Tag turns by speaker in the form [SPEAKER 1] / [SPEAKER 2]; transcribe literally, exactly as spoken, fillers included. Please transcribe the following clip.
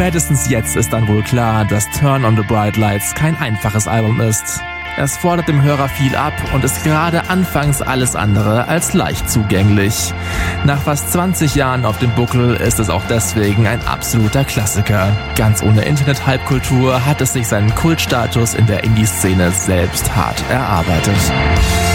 [SPEAKER 1] Spätestens jetzt ist dann wohl klar, dass Turn on the Bright Lights kein einfaches Album ist. Es fordert dem Hörer viel ab und ist gerade anfangs alles andere als leicht zugänglich. Nach fast zwanzig Jahren auf dem Buckel ist es auch deswegen ein absoluter Klassiker. Ganz ohne Internet-Halbkultur hat es sich seinen Kultstatus in der Indie-Szene selbst hart erarbeitet.